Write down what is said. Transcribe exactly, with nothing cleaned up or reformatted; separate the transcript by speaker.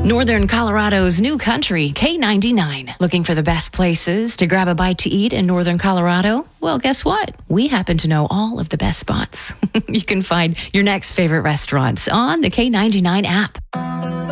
Speaker 1: Northern Colorado's new country, K ninety-nine. Looking for the best places to grab a bite to eat in Northern Colorado? Well, guess what? We happen to know all of the best spots. You can find your next favorite restaurants on the K ninety-nine app.